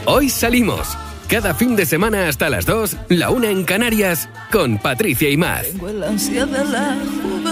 Hoy salimos. Cada fin de semana hasta las 2, la 1 en Canarias, con Patricia y Mar. Tengo el ansia de la juventud.